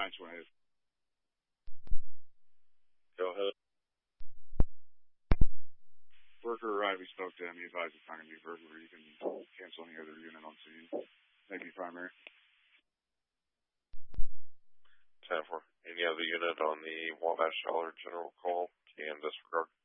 928. Go ahead. Worker arrived. We spoke to him. He advised it's not going to be burglary. You can cancel any other unit on scene. Maybe primary. 10-4. Any other unit on the Wabash Dollar general call can disregard.